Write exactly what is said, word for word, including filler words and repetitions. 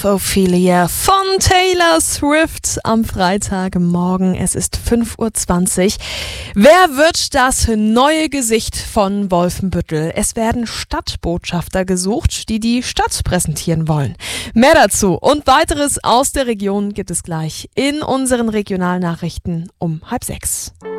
of Ophelia von Taylor Swift am Freitagmorgen. Es ist fünf Uhr zwanzig. Wer wird das neue Gesicht von Wolfenbüttel? Es werden Stadtbotschafter gesucht, die die Stadt präsentieren wollen. Mehr dazu und weiteres aus der Region gibt es gleich in unseren Regionalnachrichten um halb sechs.